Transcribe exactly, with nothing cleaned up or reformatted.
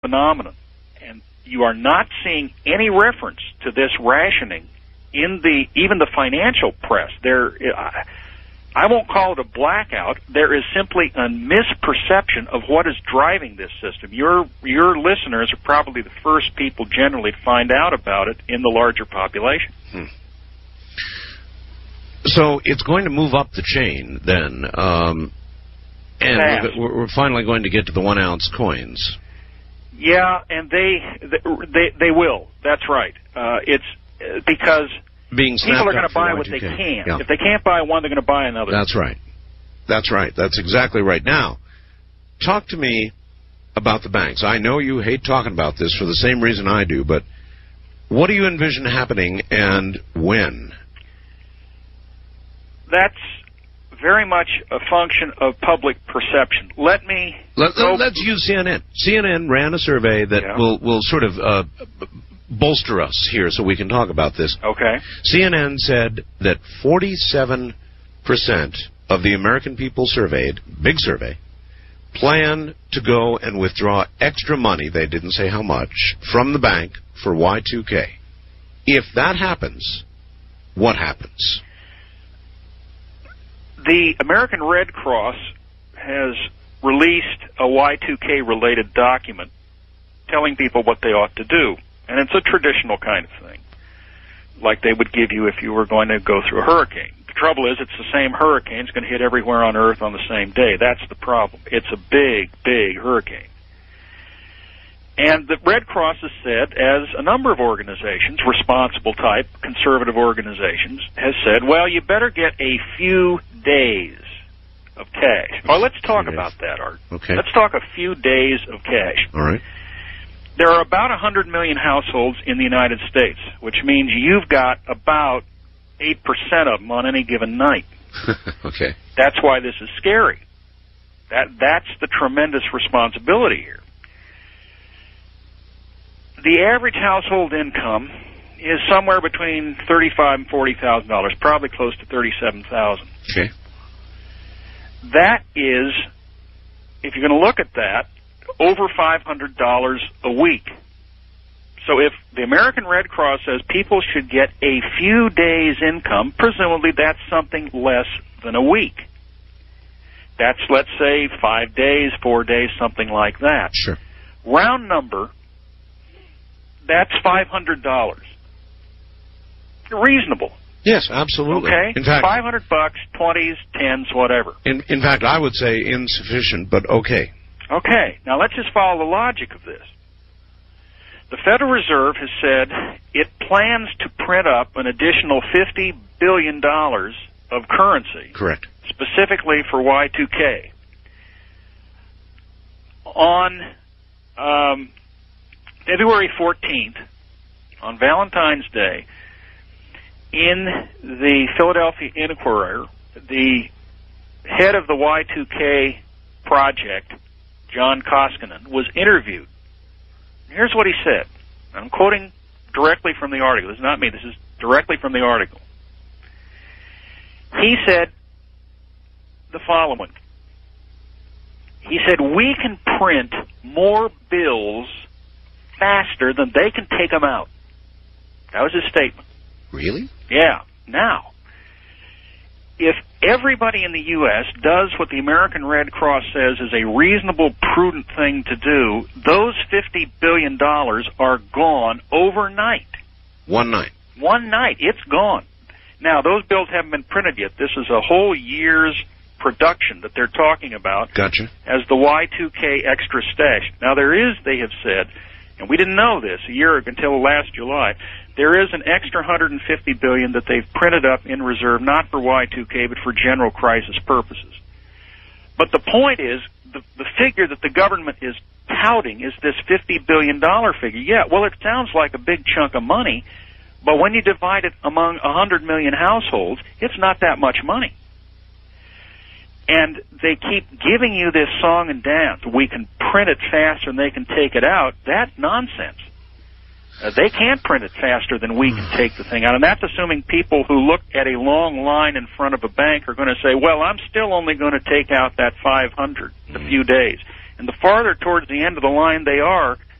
phenomenon. And you are not seeing any reference to this rationing in the even the financial press. There, I, I won't call it a blackout. There is simply a misperception of what is driving this system. Your your listeners are probably the first people generally to find out about it in the larger population. Hmm. So it's going to move up the chain then, um, and we're, we're finally going to get to the one-ounce coins. Yeah, and they they they will. That's right. Uh, it's uh, because Being people are going to buy what what they can. can. Yeah. If they can't buy one, they're going to buy another. That's right. That's right. That's exactly right. Now, talk to me about the banks. I know you hate talking about this for the same reason I do, but what do you envision happening and when? That's very much a function of public perception. Let me... Let, let, let's use C N N. C N N ran a survey that yeah. will, will sort of uh, bolster us here so we can talk about this. Okay. C N N said that forty-seven percent of the American people surveyed, big survey, plan to go and withdraw extra money, they didn't say how much, from the bank for Y two K. If that happens, what happens? The American Red Cross has released a Y two K related document telling people what they ought to do. And it's a traditional kind of thing, like they would give you if you were going to go through a hurricane. The trouble is it's the same hurricane. It's going to hit everywhere on Earth on the same day. That's the problem. It's a big, big hurricane. And the Red Cross has said, as a number of organizations, responsible type, conservative organizations, has said, well, you better get a few days of cash. Well, let's talk about that, Art. Okay. Let's talk a few days of cash. All right. There are about one hundred million households in the United States, which means you've got about eight percent of them on any given night. Okay. That's why this is scary. That That's the tremendous responsibility here. The average household income is somewhere between thirty-five thousand dollars and forty thousand dollars, probably close to thirty-seven thousand dollars. Okay. That is, if you're going to look at that, over five hundred dollars a week. So if the American Red Cross says people should get a few days' income, presumably that's something less than a week. That's, let's say, five days, four days, something like that. Sure. Round number, that's five hundred dollars. Reasonable. Yes, absolutely. Okay? In fact, five hundred bucks, twenties, tens, whatever. In, in fact, I would say insufficient, but okay. Okay. Now, let's just follow the logic of this. The Federal Reserve has said it plans to print up an additional fifty billion dollars of currency. Correct. Specifically for Y two K. On um, February fourteenth, on Valentine's Day, in the Philadelphia Inquirer, the head of the Y two K project, John Koskinen, was interviewed. Here's what he said. I'm quoting directly from the article. This is not me. This is directly from the article. He said the following. He said, we can print more bills faster than they can take them out. That was his statement. Really? Yeah. Now, if everybody in the U S does what the American Red Cross says is a reasonable, prudent thing to do, those fifty billion dollars are gone overnight. One night. One night. It's gone. Now, those bills haven't been printed yet. This is a whole year's production that they're talking about. Gotcha. As the Y two K extra stash. Now, there is, they have said, and we didn't know this a year until last July, there is an extra one hundred fifty billion dollars that they've printed up in reserve, not for Y two K, but for general crisis purposes. But the point is, the, the figure that the government is touting is this fifty billion dollars figure. Yeah, well, it sounds like a big chunk of money, but when you divide it among one hundred million households, it's not that much money. And they keep giving you this song and dance. We can print it faster than they can take it out. That's nonsense. Uh, they can't print it faster than we can take the thing out. And that's assuming people who look at a long line in front of a bank are going to say, well, I'm still only going to take out that five hundred in a few days. And the farther towards the end of the line they are,